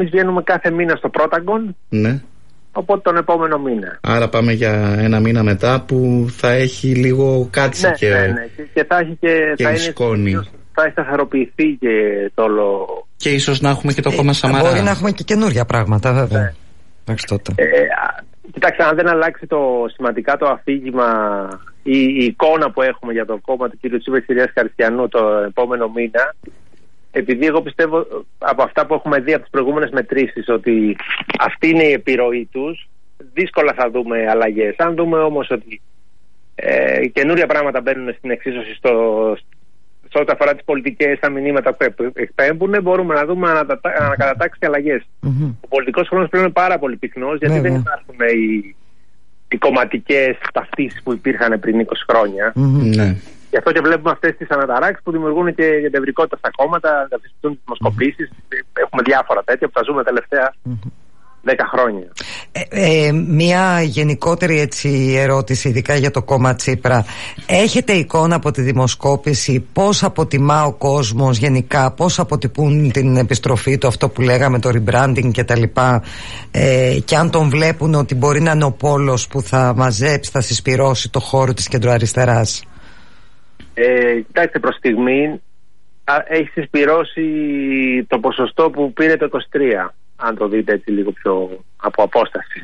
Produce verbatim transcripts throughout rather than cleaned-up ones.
Εμείς βγαίνουμε κάθε μήνα στο Πρόταγκον. Ναι. Οπότε τον επόμενο μήνα. Άρα πάμε για ένα μήνα μετά που θα έχει λίγο κάτσει ναι, και, ναι, ναι. και, και θα έχει και, και θα η είναι, σκόνη. Θα έχει σταθεροποιηθεί και το όλο. Και ίσως να έχουμε και το κόμμα ε, Σαμαρά. Μπορεί να έχουμε και καινούργια πράγματα, βέβαια. Ναι. Εντάξει, τότε. Ε, κοιτάξτε, αν δεν αλλάξει το σημαντικά το αφήγημα ή η εικόνα που έχουμε για το κόμμα του κ. Τσίπρα και της κυρίας Χαριστιανού το επόμενο μήνα, επειδή εγώ πιστεύω από αυτά που έχουμε δει από τις προηγούμενες μετρήσεις ότι αυτή είναι η επιρροή τους, δύσκολα θα δούμε αλλαγές. Αν δούμε όμως ότι ε, καινούρια πράγματα μπαίνουν στην εξίσωση στο, σε ό,τι αφορά τις πολιτικές, τα μηνύματα που εκπέμπουν, μπορούμε να δούμε ανακατατάξει και αλλαγές. Mm-hmm. Ο πολιτικός χρόνος πρέπει να είναι πάρα πολύ πυκνός, γιατί yeah, δεν yeah. υπάρχουν οι, οι κομματικές ταυτίσεις που υπήρχαν πριν είκοσι χρόνια. Mm-hmm. Ναι. Γι' αυτό και βλέπουμε αυτές τις αναταράξεις που δημιουργούν και για την ευρικότητα στα κόμματα, καθιστούν τις δημοσκοπήσεις. Mm-hmm. Έχουμε διάφορα τέτοια που τα ζούμε τα τελευταία δέκα mm-hmm. χρόνια. Ε, ε, μια γενικότερη έτσι ερώτηση, ειδικά για το κόμμα Τσίπρα. Έχετε εικόνα από τη δημοσκόπηση πώς αποτιμά ο κόσμος γενικά, πώς αποτυπούν την επιστροφή του, αυτό που λέγαμε, το rebranding και τα λοιπά, ε, και αν τον βλέπουν ότι μπορεί να είναι ο πόλος που θα μαζέψει, θα συσπυρώσει το χώρο της κεντροαριστεράς? Ε, κοιτάξτε, προς στιγμή έχει συσπυρώσει το ποσοστό που πήρε το είκοσι τρία, αν το δείτε έτσι λίγο πιο από απόσταση.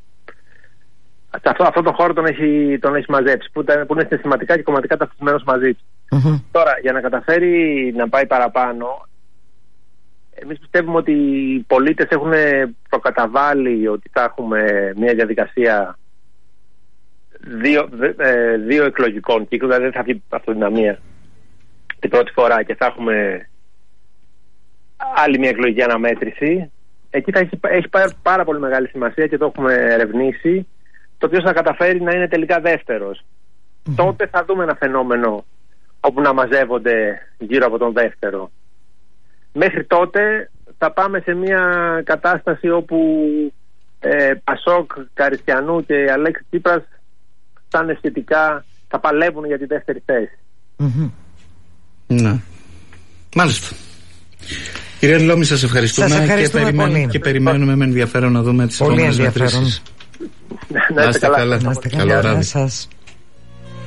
Αυτό, αυτό το χώρο τον έχει, τον έχει μαζέψει, που, που είναι συναισθηματικά και κομματικά ταυτισμένος μαζί του. Mm-hmm. Τώρα, για να καταφέρει να πάει παραπάνω, εμείς πιστεύουμε ότι οι πολίτες έχουν προκαταβάλει ότι θα έχουμε μια διαδικασία δύο, ε, δύο εκλογικών κύκλων, δηλαδή δεν θα βγει αυτοδυναμία την πρώτη φορά και θα έχουμε άλλη μια εκλογική αναμέτρηση. Εκεί θα έχει, έχει πάρα πολύ μεγάλη σημασία και το έχουμε ερευνήσει, το ποιος θα καταφέρει να είναι τελικά δεύτερος. Mm-hmm. Τότε θα δούμε ένα φαινόμενο όπου να μαζεύονται γύρω από τον δεύτερο. Μέχρι τότε θα πάμε σε μια κατάσταση όπου ε, Πασόκ, Καριστιανού και Αλέξη Τσίπρας θα είναι σχετικά, θα παλεύουν για τη δεύτερη θέση. Mm-hmm. Ναι. Μάλιστα. Κυρία Λόμη, σας ευχαριστούμε, σας ευχαριστούμε και, περιμένουμε, και περιμένουμε με ενδιαφέρον να δούμε τις επόμενες μετρήσεις. Να είστε καλά. Να είστε καλά. Καλό βράδυ.